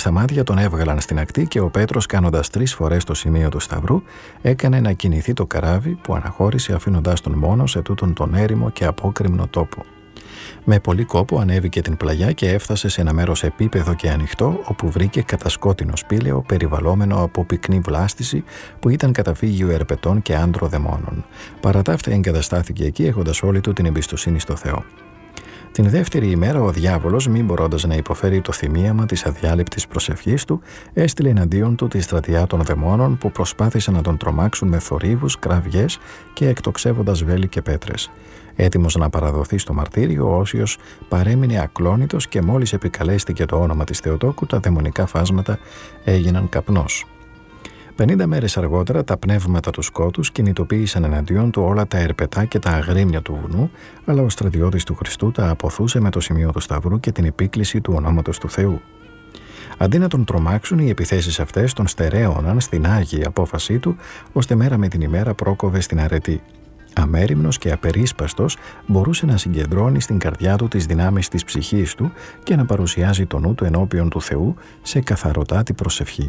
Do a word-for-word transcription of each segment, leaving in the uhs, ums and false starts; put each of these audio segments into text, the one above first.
στα μάτια τον έβγαλαν στην ακτή και ο Πέτρος, κάνοντας τρεις φορές το σημείο του σταυρού, έκανε να κινηθεί το καράβι που αναχώρησε, αφήνοντας τον μόνο σε τούτον τον έρημο και απόκρημνο τόπο. Με πολύ κόπο ανέβηκε την πλαγιά και έφτασε σε ένα μέρος επίπεδο και ανοιχτό, όπου βρήκε κατασκότεινο σπήλαιο περιβαλλόμενο από πυκνή βλάστηση που ήταν καταφύγιο ερπετών και άντροδαιμόνων. Παρά τα αυτά εγκαταστάθηκε εκεί, έχοντας όλη του την εμπιστοσύνη στο Θεό. Την δεύτερη ημέρα ο διάβολος, μη μπορώντας να υποφέρει το θυμίαμα της αδιάλειπτης προσευχής του, έστειλε εναντίον του τη στρατιά των δαιμόνων που προσπάθησαν να τον τρομάξουν με θορύβους, κραυγές και εκτοξεύοντας βέλη και πέτρες. Έτοιμος να παραδοθεί στο μαρτύριο, ο Όσιος παρέμεινε ακλόνητος και μόλις επικαλέστηκε το όνομα της Θεοτόκου, τα δαιμονικά φάσματα έγιναν καπνός. Πενήντα μέρες αργότερα τα πνεύματα του σκότους κινητοποίησαν εναντίον του όλα τα ερπετά και τα αγρίμια του βουνού, αλλά ο στρατιώτης του Χριστού τα αποθούσε με το σημείο του σταυρού και την επίκληση του ονόματος του Θεού. Αντί να τον τρομάξουν, οι επιθέσεις αυτές τον στερέωναν στην άγιη απόφασή του, ώστε μέρα με την ημέρα πρόκοβε στην αρετή. Αμέριμνος και απερίσπαστος, μπορούσε να συγκεντρώνει στην καρδιά του τις δυνάμεις της ψυχής του και να παρουσιάζει το νου του ενώπιον του Θεού σε καθαροτάτη προσευχή.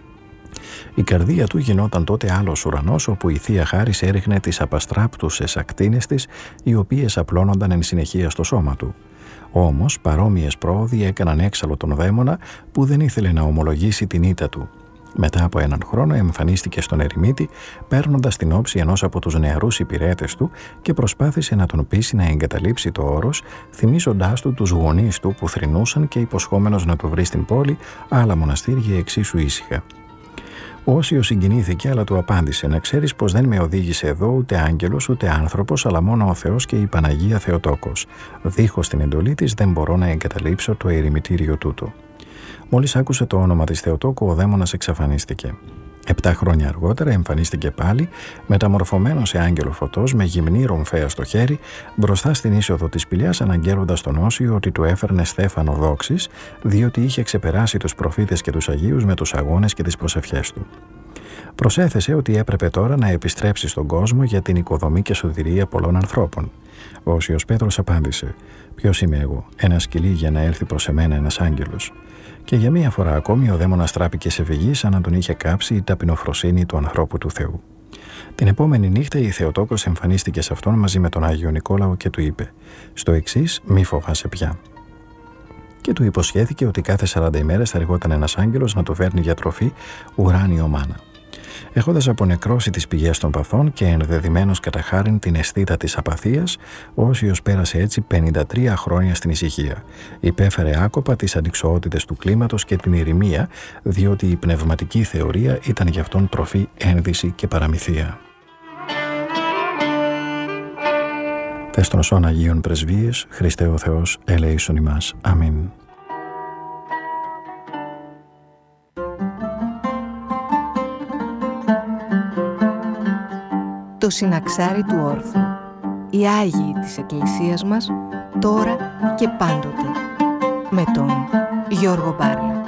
Η καρδία του γινόταν τότε άλλος ουρανός, όπου η Θεία Χάρις έριχνε τις απαστράπτουσες ακτίνες της, οι οποίες απλώνονταν εν συνεχεία στο σώμα του. Όμως παρόμοιες πρόοδοι έκαναν έξαλλο τον δαίμονα, που δεν ήθελε να ομολογήσει την ήττα του. Μετά από έναν χρόνο εμφανίστηκε στον ερημίτη, παίρνοντας την όψη ενός από τους νεαρούς υπηρέτες του και προσπάθησε να τον πείσει να εγκαταλείψει το όρος, θυμίζοντάς του τους γονείς του που θρηνούσαν και υποσχόμενος να του βρει στην πόλη άλλα μοναστήρια εξίσου ήσυχα. Ο Όσιος συγκινήθηκε, αλλά του απάντησε: «Να ξέρεις πως δεν με οδήγησε εδώ ούτε άγγελος ούτε άνθρωπος, αλλά μόνο ο Θεός και η Παναγία Θεοτόκος. Δίχως την εντολή της δεν μπορώ να εγκαταλείψω το ερημητήριο τούτο». Μόλις άκουσε το όνομα της Θεοτόκου, ο δαίμονας εξαφανίστηκε. Επτά χρόνια αργότερα εμφανίστηκε πάλι, μεταμορφωμένος σε άγγελο φωτός, με γυμνή ρομφαία στο χέρι, μπροστά στην είσοδο της σπηλιάς, αναγγέλλοντας τον Όσιο ότι του έφερνε στέφανο δόξης, διότι είχε ξεπεράσει τους προφήτες και τους Αγίους με τους αγώνες και τις προσευχές του. Προσέθεσε ότι έπρεπε τώρα να επιστρέψει στον κόσμο για την οικοδομή και σωτηρία πολλών ανθρώπων. Ο Όσιος Πέτρος απάντησε: «Ποιος είμαι εγώ, ένα σκυλί για να έρθει προς εμένα ένας άγγελος?» Και για μία φορά ακόμη ο δαίμονας τράπηκε σε φυγή, σαν να τον είχε κάψει η ταπεινοφροσύνη του ανθρώπου του Θεού. Την επόμενη νύχτα η Θεοτόκος εμφανίστηκε σε αυτόν μαζί με τον Άγιο Νικόλαο και του είπε: «Στο εξής, μη φοβάσαι πια». Και του υποσχέθηκε ότι κάθε σαράντα ημέρες θα ερχόταν ένας άγγελος να του φέρνει για τροφή ουράνιο μάνα. Έχοντας απονεκρώσει τις πηγές των παθών και ενδεδειμένος κατά χάριν την αισθήτα της απαθίας, ο Όσιος πέρασε έτσι πενήντα τρία χρόνια στην ησυχία. Υπέφερε άκοπα τις αντιξοότητες του κλίματος και την ηρημία, διότι η πνευματική θεωρία ήταν για αυτόν τροφή, ένδυση και παραμυθία. Τες των σών Αγίων Πρεσβείες, Χριστέ ο Θεός, ελέησον ημάς. Αμήν. Το συναξάρι του όρθου. Οι Άγιοι της Εκκλησίας μας, τώρα και πάντοτε. Με τον Γιώργο Μπάρλα.